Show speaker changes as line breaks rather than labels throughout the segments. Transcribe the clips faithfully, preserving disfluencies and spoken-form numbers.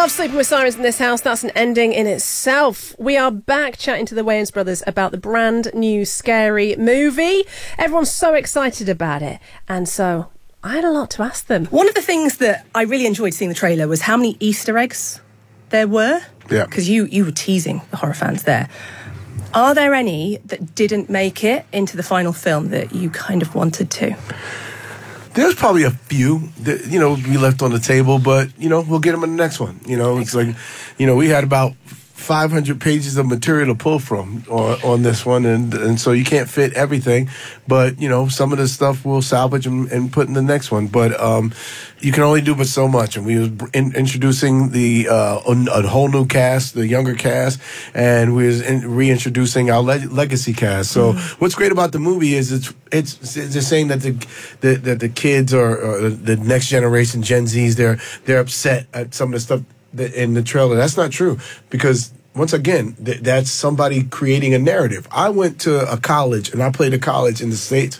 Love sleeping with sirens in this house. That's an ending in itself. We are back chatting to the Wayans brothers about the brand new Scary Movie. Everyone's so excited about it. And so I had a lot to ask them.
One of the things that I really enjoyed seeing the trailer was how many Easter eggs there were.
Yeah.
Because you, you were teasing the horror fans there. Are there any that didn't make it into the final film that you kind of wanted to?
There's probably a few that, you know, we left on the table, but, you know, we'll get them in the next one. You know, it's like, you know, we had about five hundred pages of material to pull from on, on this one, and and so you can't fit everything. But, you know, some of the stuff we'll salvage and, and put in the next one. But um, you can only do but so much. And we was in, introducing the uh, a whole new cast, the younger cast, and we was in, reintroducing our le- legacy cast. So mm. what's great about the movie is it's it's they're saying that the, the that the kids are, or the next generation, Gen Zs, they're they're upset at some of the stuff in the trailer. That's not true, because once again, th- that's somebody creating a narrative. I went to a college and I played a college in the States,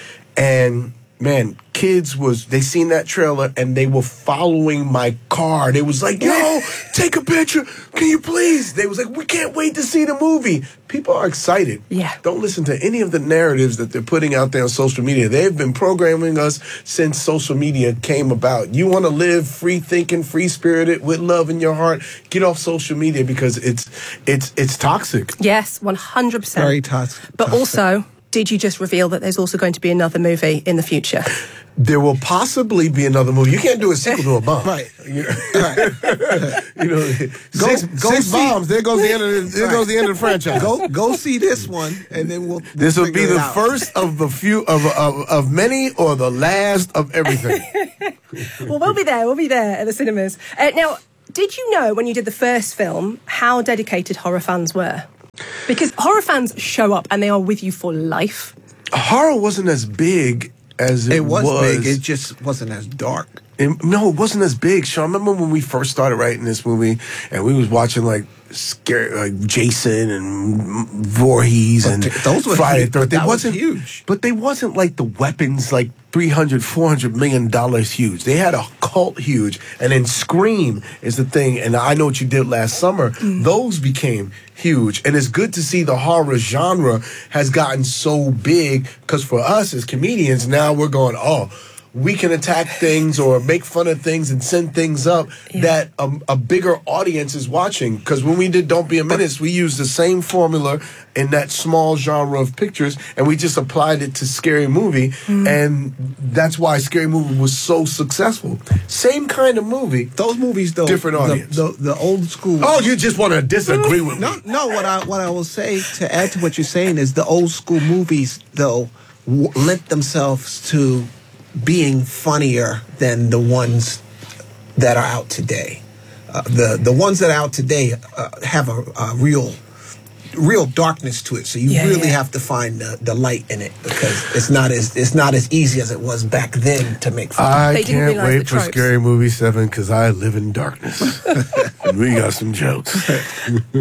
and man, kids was, they seen that trailer and they were following my car. They was like, yo, take a picture. Can you please? They was like, we can't wait to see the movie. People are excited.
Yeah.
Don't listen to any of the narratives that they're putting out there on social media. They've been programming us since social media came about. You want to live free thinking, free spirited, with love in your heart, get off social media, because it's it's it's toxic.
Yes, one hundred percent.
Very toxic.
But also, did you just reveal that there's also going to be another movie in the future?
There will possibly be another movie. You can't do a sequel to a bomb.
Right.
You know,
Right.
you know
Go-
six,
go
six
see-
bombs. There goes the end of the, there
Right.
goes the end of the franchise.
Go go see this one, and then we'll.
This
we'll
will be
figure it
the
out.
first of the few of, of of many, or the last of everything.
Well, we'll be there. We'll be there at the cinemas. Uh, now, did you know when you did the first film how dedicated horror fans were? Because horror fans show up and they are with you for life.
Horror wasn't as big as it,
It was, big. It just wasn't as dark.
It- no, it wasn't as big. Sean, remember when we first started writing this movie and we was watching like scary, like Jason and Voorhees and
But th- those were
Friday
huge.
the thirteenth.
That
It
was
wasn't
huge.
but they wasn't like the weapons like three hundred, four hundred million dollars huge. They had a cult huge, and then Scream is the thing. And I Know What You Did Last Summer.
Mm.
Those became huge, and it's good to see the horror genre has gotten so big, because for us as comedians now we're going, oh, we can attack things or make fun of things and send things up
Yeah.
that a, a bigger audience is watching. Because when we did Don't Be a Menace, we used the same formula in that small genre of pictures, and we just applied it to Scary Movie, and that's why Scary Movie was so successful. Same kind of movie.
Those movies, though,
Different
the-
audience.
The, the, old school.
Oh, you just want to disagree with me?
No, no. What I what I will say to add to what you're saying is the old school movies, though, w- lent themselves to being funnier than the ones that are out today. Uh, the the ones that are out today uh, have a, a real real darkness to it. So you
Yeah,
really
yeah.
have to find the, the light in it, because it's not as it's not as easy as it was back then to make fun.
I
They didn't
can't
realize
wait
the
for
tropes.
Scary Movie seven, because I live in darkness. And we got some jokes.